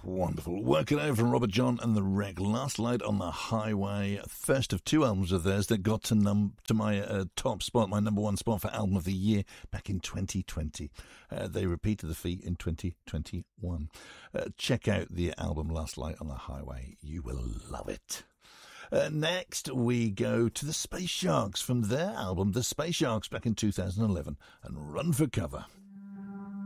Wonderful. Working Over from Robert John and the Wreck. Last Light on the Highway. First of two albums of theirs that got to my top spot, my number one spot for Album of the Year back in 2020. They repeated the feat in 2021. Check out the album Last Light on the Highway. You will love it. Next, we go to the Space Sharks from their album The Space Sharks back in 2011 and Run for Cover.